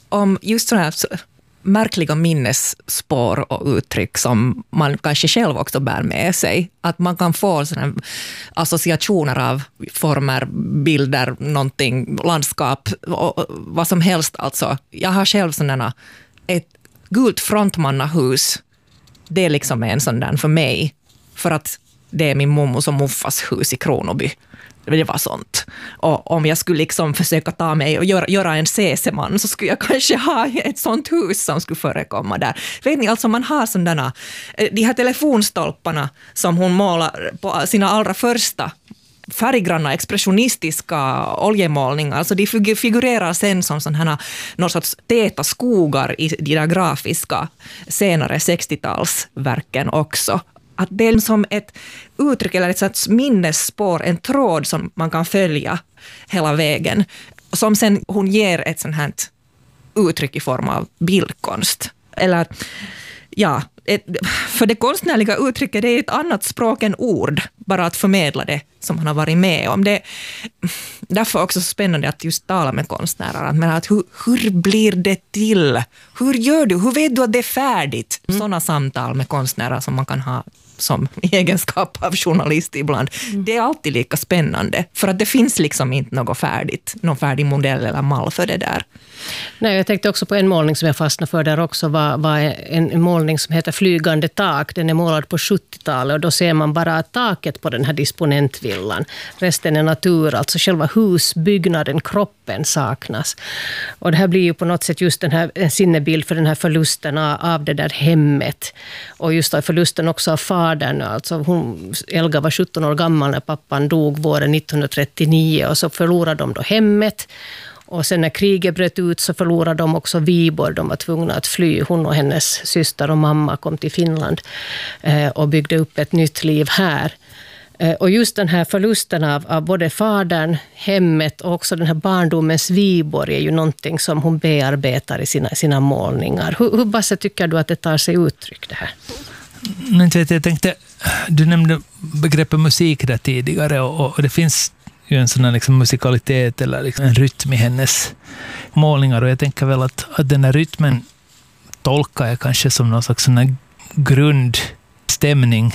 om just sådana här märkliga minnesspår och uttryck som man kanske själv också bär med sig. Att man kan få sådana associationer av former, bilder, någonting, landskap och vad som helst. Alltså, jag har själv sådana, ett gult frontmannahus. Det är liksom en sån där för mig. För att det är min mommos och muffas hus i Kronoby. Det var sånt. Och om jag skulle liksom försöka ta mig och göra en Seseman så skulle jag kanske ha ett sånt hus som skulle förekomma där. Vet ni, alltså man har sådana, de här telefonstolparna som hon målar på sina allra första färggranna, expressionistiska oljemålningar. Alltså de figurerar sen som sådana någon sorts täta skogar i de där grafiska senare 60-talsverken också. Att det är som ett uttryck eller ett sorts minnesspår, en tråd som man kan följa hela vägen. Som sen hon ger ett sånt här uttryck i form av bildkonst. Eller ja, för det konstnärliga uttrycket är ett annat språk än ord. Bara att förmedla det som han har varit med om. Det därför också spännande att just tala med konstnärer. Men att hur blir det till? Hur gör du? Hur vet du att det är färdigt? Sådana samtal med konstnärer som man kan ha som egenskap av journalist ibland. Det är alltid lika spännande. För att det finns liksom inte något färdigt. Någon färdig modell eller mall för det där. Nej, jag tänkte också på en målning som jag fastnade för där också. Var en målning som heter Flygande tak. Den är målad på 70-talet och då ser man bara taket på den här disponentvillan. Resten är natur, alltså själva husbyggnaden, kroppen saknas. Och det här blir ju på något sätt just den här, en sinnebild för den här förlusten av det där hemmet. Och just förlusten också av fadern. Alltså Elga var 17 år gammal när pappan dog våren 1939 och så förlorade de då hemmet. Och sen när kriget bröt ut så förlorade de också Viborg. De var tvungna att fly. Hon och hennes syster och mamma kom till Finland och byggde upp ett nytt liv här. Och just den här förlusten av både fadern, hemmet och också den här barndomens Viborg är ju någonting som hon bearbetar i sina målningar. Hur Basse tycker du att det tar sig uttryck det här? Jag tänkte, du nämnde begreppet musik där tidigare och det finns ju en sån här liksom musikalitet eller liksom en rytm i hennes målningar och jag tänker väl att den här rytmen tolkar jag kanske som någon slags sån här grundstämning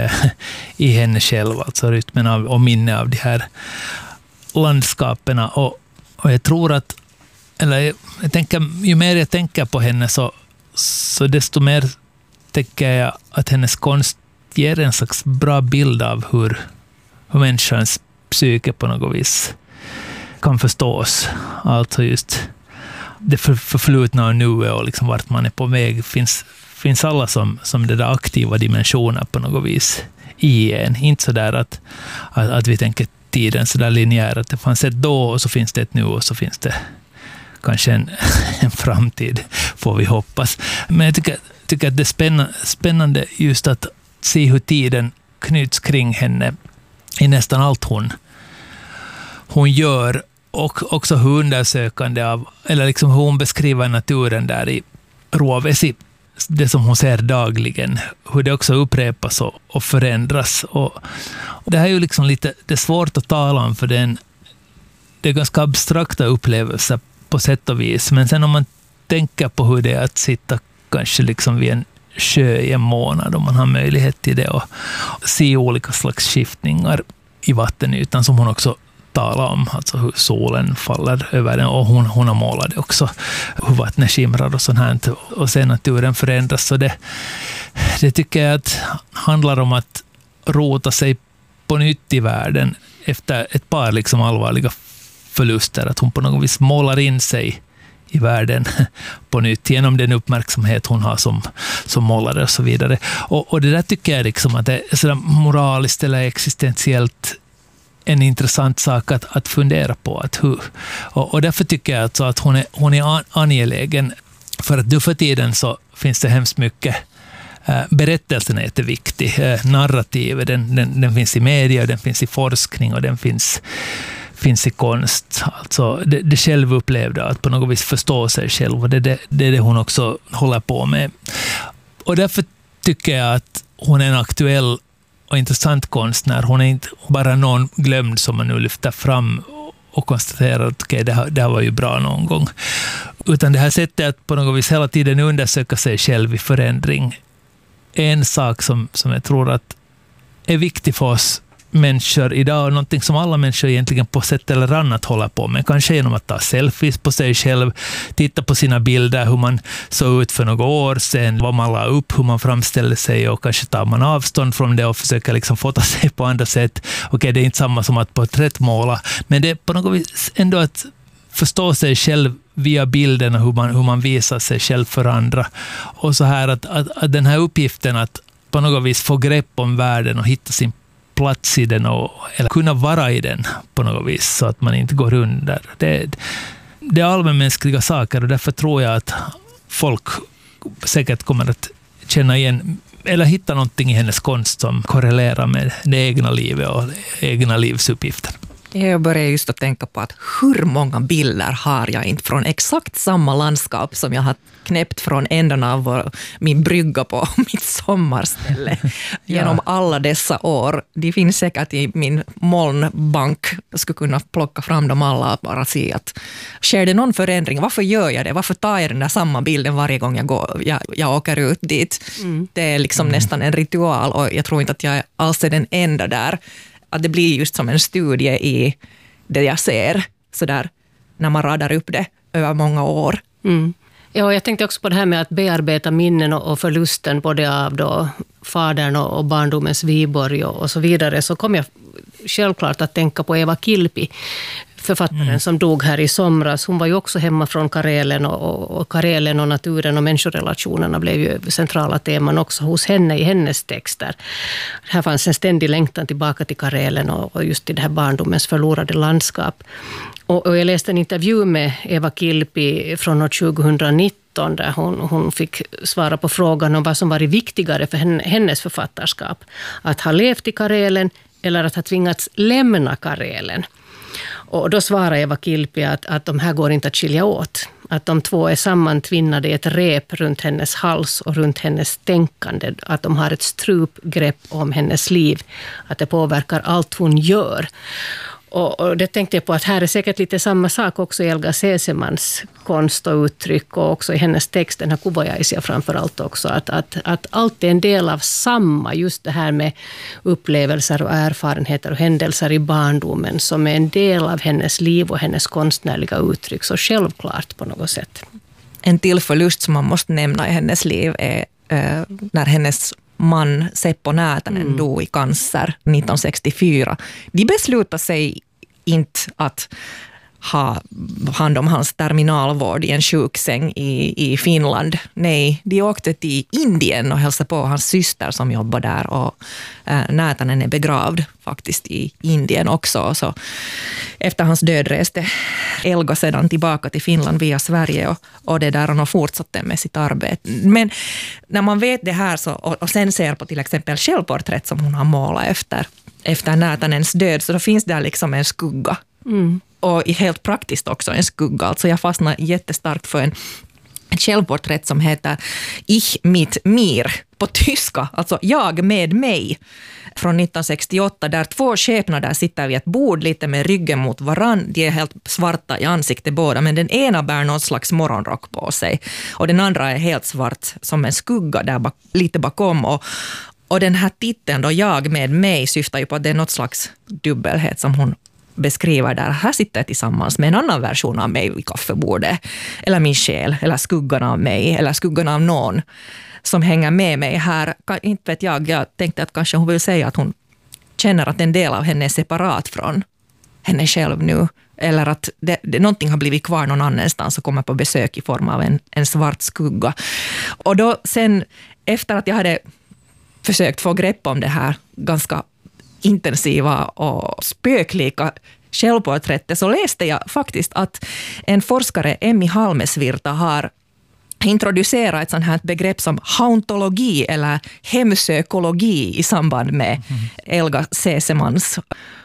i henne själv, alltså rytmen och minne av de här landskaperna och jag tror att, eller jag tänker, ju mer jag tänker på henne så desto mer tänker jag att hennes konst ger en slags bra bild av hur människans psyke på något vis kan förstås. Alltså just det förflutna och nuet och liksom vart man är på väg finns alla som det där aktiva dimensioner på något vis i en. Inte så där att vi tänker tiden så där linjär att det fanns ett då och så finns det ett nu och så finns det kanske en framtid, får vi hoppas. Men jag tycker att det är spännande just att se hur tiden knyts kring henne i nästan allt hon gör och också hur undersökande av, eller liksom hur hon beskriver naturen där i Rovesi, det som hon ser dagligen, hur det också upprepas och förändras. Och det här är ju liksom lite, det är svårt att tala om för det är ganska abstrakta upplevelser på sätt och vis, men sen om man tänker på hur det är att sitta kanske liksom vid en sjö i en månad om man har möjlighet till det och se olika slags skiftningar i vattenytan som hon också talar om, alltså hur solen faller över den och hon har målat också hur vattnet skimrar och sånt här och sen naturen förändras, så det tycker jag att handlar om att rota sig på nytt i världen efter ett par liksom allvarliga förluster, att hon på något vis målar in sig i världen på nytt genom den uppmärksamhet hon har som målare och så vidare. Och det där tycker jag liksom att det är sådär moraliskt eller existentiellt en intressant sak att fundera på. Att hur, och därför tycker jag alltså att hon är angelägen, för att nu för tiden så finns det hemskt mycket. Berättelsen är jätteviktig. Narrativet, den finns i media, den finns i forskning och den finns i konst. Alltså det självupplevda, att på något vis förstå sig själv. Och det är det hon också håller på med. Och därför tycker jag att hon är en aktuell och intressant konstnär. Hon är inte bara någon glömd som man nu lyfter fram och konstaterar att okay, det här var ju bra någon gång. Utan det här sättet att på något vis hela tiden undersöka sig själv i förändring är en sak som jag tror att är viktig för oss människor idag, och någonting som alla människor egentligen på sätt eller annat håller på med. Kanske genom att ta selfies på sig själv, titta på sina bilder, hur man såg ut för några år sedan, vad man la upp, hur man framställde sig, och kanske tar man avstånd från det och försöker liksom fota sig på andra sätt. Okej, det är inte samma som att porträttmåla, men det är på något vis ändå att förstå sig själv via bilden och hur man visar sig själv för andra. Och så här att den här uppgiften att på något vis få grepp om världen och hitta sin plats i den eller kunna vara i den på något vis så att man inte går under. Det är allmänmänskliga saker, och därför tror jag att folk säkert kommer att känna igen eller hitta någonting i hennes konst som korrelerar med det egna livet och egna livsuppgifter. Jag börjar just att tänka på att hur många bilder har jag inte från exakt samma landskap som jag har knäppt från änden av min brygga på mitt sommarställe genom alla dessa år. Det finns säkert i min molnbank. Jag skulle kunna plocka fram dem alla och bara se att sker det någon förändring? Varför gör jag det? Varför tar jag den där samma bilden varje gång jag åker ut dit? Det är liksom nästan en ritual, och jag tror inte att jag alls är den enda där. Att det blir just som en studie i det jag ser, så där, när man radar upp det över många år. Ja, jag tänkte också på det här med att bearbeta minnen och förlusten både av då fadern och barndomens Viborg och så vidare. Så kom jag självklart att tänka på Eva Kilpi, författaren som dog här i somras. Hon var ju också hemma från Karelen, och Karelen och naturen och människorelationerna blev ju centrala teman också hos henne i hennes texter. Här fanns en ständig längtan tillbaka till Karelen och just till det här barndomens förlorade landskap. Och jag läste en intervju med Eva Kilpi från år 2019 där hon fick svara på frågan om vad som varit viktigare för hennes författarskap. Att ha levt i Karelen eller att ha tvingats lämna Karelen. Och då svarar Eva Kilpi att de här går inte att skilja åt. Att de två är sammantvinnade i ett rep runt hennes hals och runt hennes tänkande. Att de har ett strupgrepp om hennes liv. Att det påverkar allt hon gör. Och det tänkte jag på att här är säkert lite samma sak också i Elga Sesemans konst och uttryck, och också i hennes text, den här Kuvajaisia framförallt också, att allt är en del av samma, just det här med upplevelser och erfarenheter och händelser i barndomen som är en del av hennes liv och hennes konstnärliga uttryck, så självklart på något sätt. En till förlust som man måste nämna i hennes liv är när hennes man Seppo Näätänen dog i cancer 1964. De beslutade sig inte att ha hand om hans terminalvård i en sjuksäng i Finland. Nej, de åkte till Indien och hälsade på hans syster som jobbar där, och Näätänen är begravd faktiskt i Indien också. Så efter hans död reste Elga sedan tillbaka till Finland via Sverige och det där han har fortsatt med sitt arbete. Men när man vet det här så, och sen ser på till exempel självporträtt som hon har målat efter Näätänens död, så då finns där liksom en skugga. Och helt praktiskt också en skugga. Alltså jag fastnar jättestarkt för ett självporträtt som heter Ich mit mir på tyska, alltså jag med mig, från 1968, där två skepnader sitter vid ett bord lite med ryggen mot varann. De är helt svarta i ansiktet båda, men den ena bär någon slags morgonrock på sig och den andra är helt svart som en skugga där lite bakom. Och den här titeln då, jag med mig, syftar ju på att det är något slags dubbelhet som hon beskriver där. Här sitter jag tillsammans med en annan version av mig vid kaffebordet. Eller min själ, eller skuggan av mig, eller skuggan av någon som hänger med mig här. Inte vet jag tänkte att kanske hon vill säga att hon känner att en del av henne är separat från henne själv nu. Eller att någonting har blivit kvar någon annanstans och kommer på besök i form av en svart skugga. Och då sen, efter att jag hade försökt få grepp om det här ganska intensiva och spöklika självporträttet, så läste jag faktiskt att en forskare, Emmi Halmesvirta, har introducerat ett sånt här begrepp som hauntologi eller hemsökologi i samband med Elga Sesemans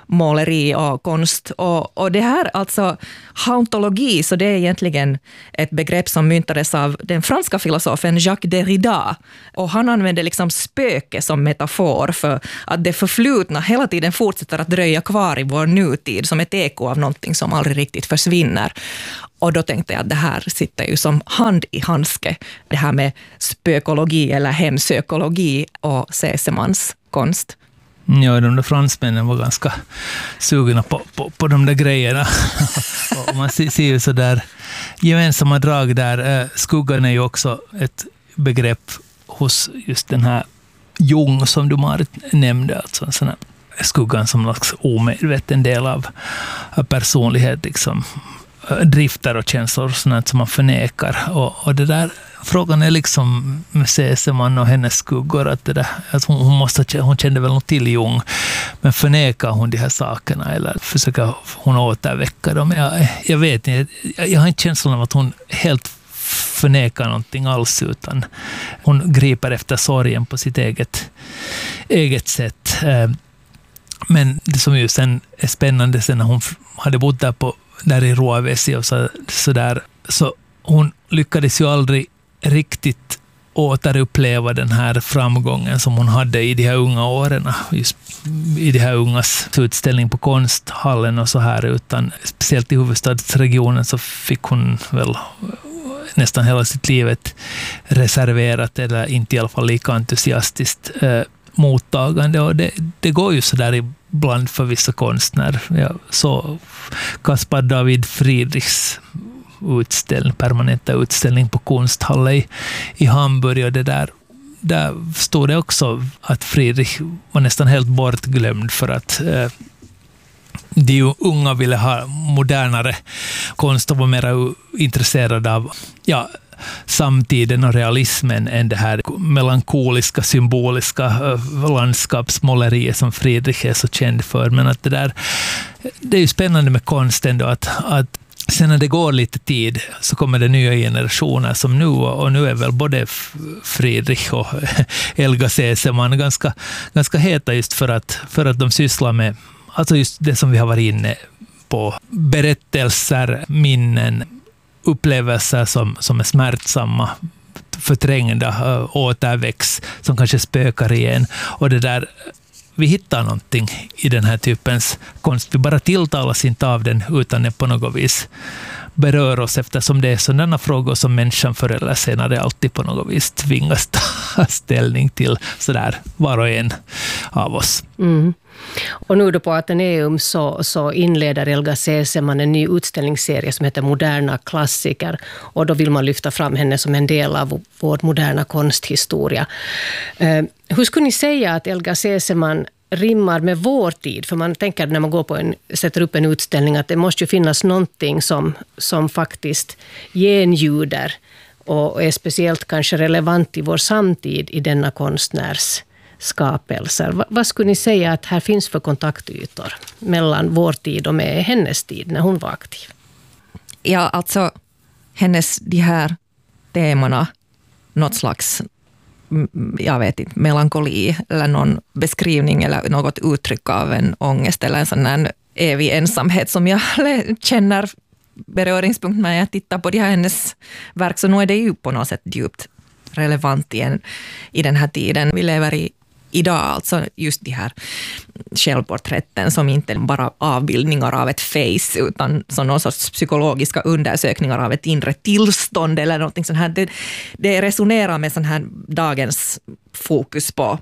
måleri och konst. Och det här, alltså hauntologi, så det är egentligen ett begrepp som myntades av den franska filosofen Jacques Derrida. Och han använde liksom spöke som metafor för att det förflutna hela tiden fortsätter att dröja kvar i vår nutid som ett eko av någonting som aldrig riktigt försvinner. Och då tänkte jag att det här sitter ju som hand i handske, det här med spökologi eller hemsökologi och Sesemans konst. Ja, de där fransmännen var ganska sugna på de där grejerna. Och man ser ju så där gemensamma drag där. Skuggan är ju också ett begrepp hos just den här Jung som du Marit nämnde, alltså en sån här skuggan som en slags omedveten del av personlighet, liksom drifter och känslor sånt som man förnekar. Och det där frågan är liksom med Seseman och hennes skuggor att det där, att hon kände väl något till Jung, men förnekar hon de här sakerna eller försöker hon återväcka dem? Jag vet inte, jag har inte känslan av att hon helt förnekar någonting alls, utan hon griper efter sorgen på sitt eget sätt. Men det som ju sen är spännande, sen när hon hade bott där i Ruovesi och så där, så hon lyckades ju aldrig riktigt återuppleva den här framgången som hon hade i de här unga åren, just i de här ungas utställning på konsthallen och så här, utan speciellt i huvudstadsregionen så fick hon väl nästan hela sitt livet reserverat, eller inte i alla fall lika entusiastiskt mottagande, och det går ju så där ibland för vissa konstnärer. Jag såg Caspar David Friedrichs permanenta utställning på konsthallen i Hamburg, och där stod det också att Friedrich var nästan helt bortglömd för att de unga ville ha modernare konst och var mer intresserade av samtiden och realismen än det här melankoliska, symboliska landskapsmåleriet som Friedrich är så känd för. Men att det är ju spännande med konsten då, att sen när det går lite tid så kommer det nya generationer som nu, och nu är väl både Friedrich och Elga Seseman ganska heta just för att de sysslar med alltså just det som vi har varit inne på, berättelser, minnen, upplevelser som är smärtsamma, förträngda, återväcks, som kanske spökar igen. Och det där, vi hittar någonting i den här typens konst. Vi bara tilltalas inte av den utan den på något vis berör oss, eftersom det är sådana frågor som människan förr eller senare alltid på något vis tvingas ta ställning till, sådär var och en av oss. Mm. Och nu då på Atheneum så inleder Elga Seseman en ny utställningsserie som heter Moderna klassiker, och då vill man lyfta fram henne som en del av vår moderna konsthistoria. Hur skulle ni säga att Elga Seseman rimmar med vår tid? För man tänker när man sätter upp en utställning att det måste ju finnas någonting som faktiskt genljuder och är speciellt kanske relevant i vår samtid i denna konstnärs skapelser. Vad skulle ni säga att här finns för kontaktytor mellan vår tid och med hennes tid när hon var aktiv? Ja, alltså hennes de här temana, något slags, jag vet inte, melankoli eller någon beskrivning eller något uttryck av en ångest eller en sån här evig ensamhet som jag känner beröringspunkt när jag tittar på de här hennes verk, så nu är det ju på något sätt djupt relevant i den här tiden vi lever i idag, alltså just de här självporträtten som inte är bara avbildningar av ett face utan som någon sorts psykologiska undersökningar av ett inre tillstånd eller någonting sånt här. Det resonerar med sån här dagens fokus på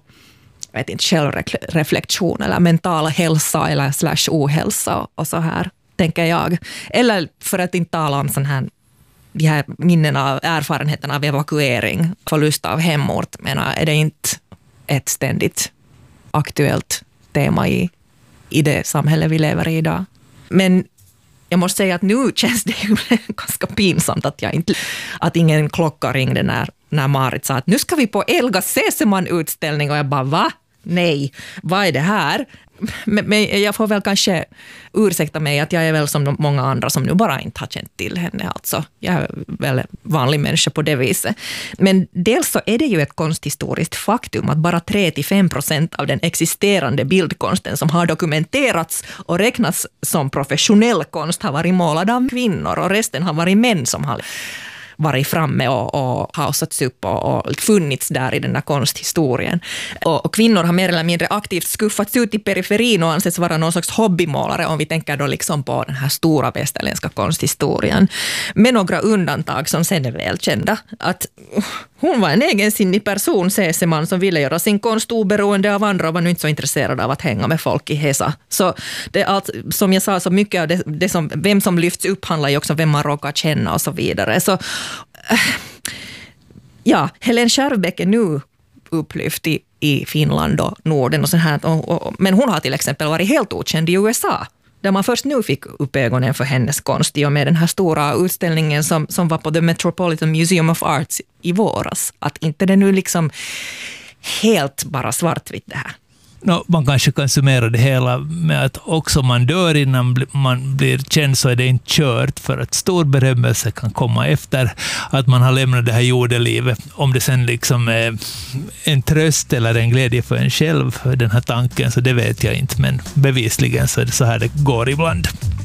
självreflektion eller mental hälsa eller /ohälsa och så här, tänker jag. Eller för att inte tala om sån här de här minnena av erfarenheten av evakuering, förlust av hemort, menar, är det inte ett ständigt aktuellt tema i det samhälle vi lever i idag. Men jag måste säga att nu känns det ju ganska pinsamt att ingen klocka ringde när Marit sa att nu ska vi på Elga Seseman-utställning, och jag bara, va? Nej, vad är det här? Men jag får väl kanske ursäkta mig att jag är väl som många andra som nu bara inte har känt till henne. Alltså. Jag är väl vanlig människa på det viset. Men dels så är det ju ett konsthistoriskt faktum att bara 3-5% av den existerande bildkonsten som har dokumenterats och räknats som professionell konst har varit målad av kvinnor och resten har varit män som har varit framme och hausats upp och funnits där i den där konsthistorien. Och kvinnor har mer eller mindre aktivt skuffats ut i periferin och anses vara någon slags hobbymålare om vi tänker då liksom på den här stora västerländska konsthistorien. Med några undantag som sen är välkända. Att hon var en egensinnig person, Seseman, som ville göra sin konst oberoende av andra och var nu inte så intresserad av att hänga med folk i Hesa. Så det är allt, som jag sa, så mycket av det som, vem som lyfts upp handlar ju också om vem man råkar känna och så vidare. Så ja, Helen Skärbeck är nu upplyft i Finland och Norden och så här. Men hon har till exempel varit helt okänd i USA, där man först nu fick upp ögonen för hennes konst i och med den här stora utställningen som var på The Metropolitan Museum of Arts i våras. Att inte det nu liksom helt bara svartvitt det här. Man kanske kan summera det hela med att också om man dör innan man blir känd så är det inte kört, för att stor berömmelse kan komma efter att man har lämnat det här jordelivet. Om det sen liksom är en tröst eller en glädje för en själv, den här tanken, så det vet jag inte, men bevisligen så är det så här det går ibland.